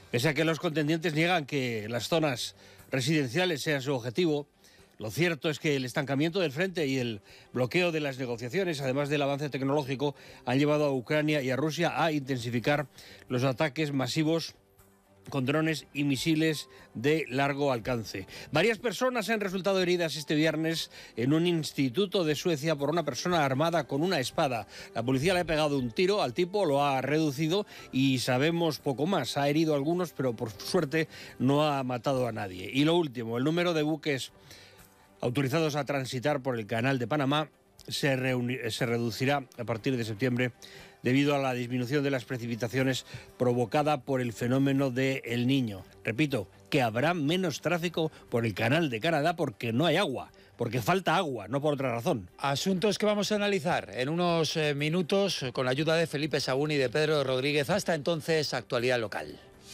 Pese a que los contendientes niegan que las zonas residenciales sean su objetivo, lo cierto es que el estancamiento del frente y el bloqueo de las negociaciones, además del avance tecnológico, han llevado a Ucrania y a Rusia a intensificar los ataques masivos con drones y misiles de largo alcance. Varias personas han resultado heridas este viernes en un instituto de Suecia por una persona armada con una espada. La policía le ha pegado un tiro al tipo, lo ha reducido y sabemos poco más. Ha herido a algunos, pero por suerte no ha matado a nadie. Y lo último, el número de buques autorizados a transitar por el Canal de Panamá se reducirá a partir de septiembre debido a la disminución de las precipitaciones provocada por el fenómeno de El Niño. Repito, que habrá menos tráfico por el Canal de Canadá porque no hay agua, porque falta agua, no por otra razón. Asuntos que vamos a analizar en unos minutos con la ayuda de Felipe Sagún y de Pedro Rodríguez. Hasta entonces, actualidad local.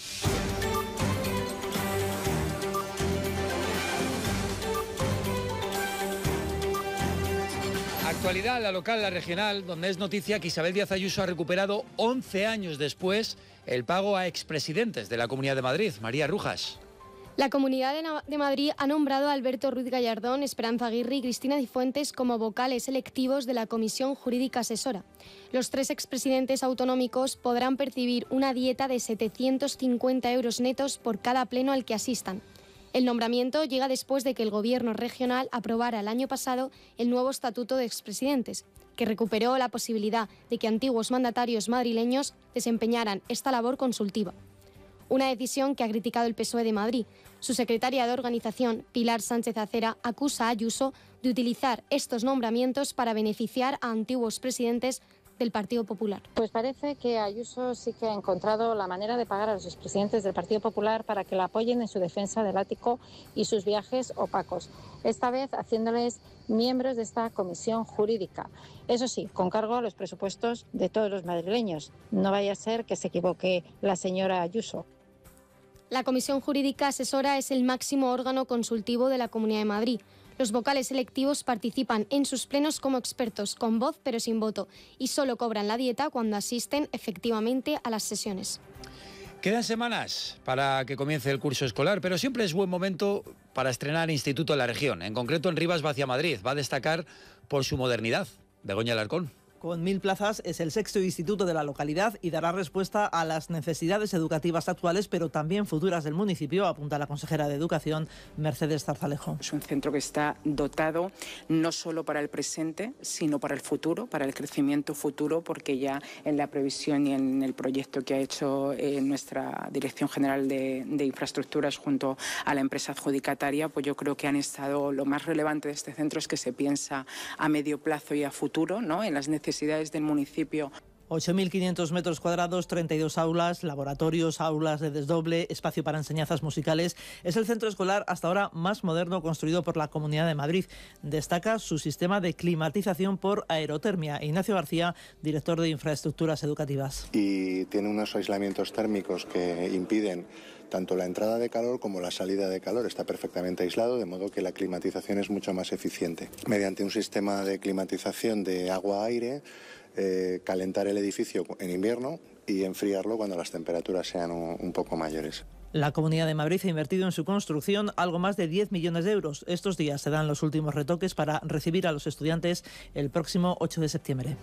Actualidad, la local, la regional, donde es noticia que Isabel Díaz Ayuso ha recuperado 11 años después el pago a expresidentes de la Comunidad de Madrid. María Rujas. La Comunidad de Madrid ha nombrado a Alberto Ruiz Gallardón, Esperanza Aguirre y Cristina Cifuentes como vocales electivos de la Comisión Jurídica Asesora. Los 3 expresidentes autonómicos podrán percibir una dieta de 750 euros netos por cada pleno al que asistan. El nombramiento llega después de que el Gobierno regional aprobara el año pasado el nuevo Estatuto de Expresidentes, que recuperó la posibilidad de que antiguos mandatarios madrileños desempeñaran esta labor consultiva. Una decisión que ha criticado el PSOE de Madrid. Su secretaria de organización, Pilar Sánchez Acera, acusa a Ayuso de utilizar estos nombramientos para beneficiar a antiguos presidentes del Partido Popular. Pues parece que Ayuso sí que ha encontrado la manera de pagar a los expresidentes del Partido Popular para que la apoyen en su defensa del ático y sus viajes opacos, esta vez haciéndoles miembros de esta comisión jurídica. Eso sí, con cargo a los presupuestos de todos los madrileños. No vaya a ser que se equivoque la señora Ayuso. La Comisión Jurídica Asesora es el máximo órgano consultivo de la Comunidad de Madrid. Los vocales electivos participan en sus plenos como expertos, con voz pero sin voto, y solo cobran la dieta cuando asisten efectivamente a las sesiones. Quedan semanas para que comience el curso escolar, pero siempre es buen momento para estrenar instituto en la región, en concreto en Rivas Vacia Madrid. Va a destacar por su modernidad. Begoña Alarcón. Con 1.000 plazas es el 6º instituto de la localidad y dará respuesta a las necesidades educativas actuales, pero también futuras del municipio, apunta la consejera de Educación, Mercedes Zarzalejo. Es un centro que está dotado no solo para el presente, sino para el futuro, para el crecimiento futuro, porque ya en la previsión y en el proyecto que ha hecho nuestra Dirección General de Infraestructuras junto a la empresa adjudicataria, pues yo creo que han estado, lo más relevante de este centro es que se piensa a medio plazo y a futuro, ¿no?, en las necesidades del municipio. 8.500 metros cuadrados, 32 aulas, laboratorios, aulas de desdoble, espacio para enseñanzas musicales. Es el centro escolar hasta ahora más moderno construido por la Comunidad de Madrid. Destaca su sistema de climatización por aerotermia. Ignacio García, director de Infraestructuras Educativas. Y tiene unos aislamientos térmicos que impiden tanto la entrada de calor como la salida de calor. Está perfectamente aislado, de modo que la climatización es mucho más eficiente. Mediante un sistema de climatización de agua-aire, calentar el edificio en invierno y enfriarlo cuando las temperaturas sean un poco mayores. La Comunidad de Madrid ha invertido en su construcción algo más de 10 millones de euros. Estos días se dan los últimos retoques para recibir a los estudiantes el próximo 8 de septiembre.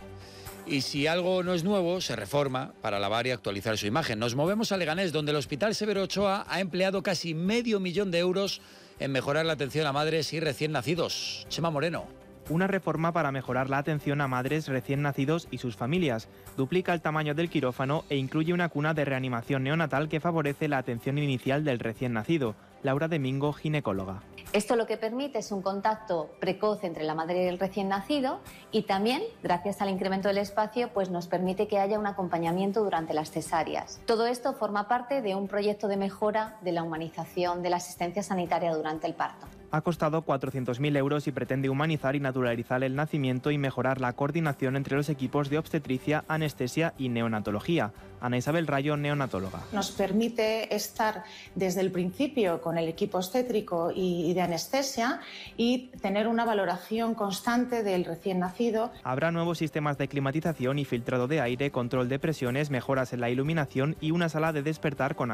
Y si algo no es nuevo, se reforma para lavar y actualizar su imagen. Nos movemos a Leganés, donde el Hospital Severo Ochoa ha empleado casi $500.000 en mejorar la atención a madres y recién nacidos. Chema Moreno. Una reforma para mejorar la atención a madres recién nacidos y sus familias. Duplica el tamaño del quirófano e incluye una cuna de reanimación neonatal que favorece la atención inicial del recién nacido. Laura Domingo, ginecóloga. Esto lo que permite es un contacto precoz entre la madre y el recién nacido y también, gracias al incremento del espacio, pues nos permite que haya un acompañamiento durante las cesáreas. Todo esto forma parte de un proyecto de mejora de la humanización de la asistencia sanitaria durante el parto. Ha costado 400.000 euros y pretende humanizar y naturalizar el nacimiento y mejorar la coordinación entre los equipos de obstetricia, anestesia y neonatología. Ana Isabel Rayo, neonatóloga. Nos permite estar desde el principio con el equipo obstétrico y de anestesia y tener una valoración constante del recién nacido. Habrá nuevos sistemas de climatización y filtrado de aire, control de presiones, mejoras en la iluminación y una sala de despertar con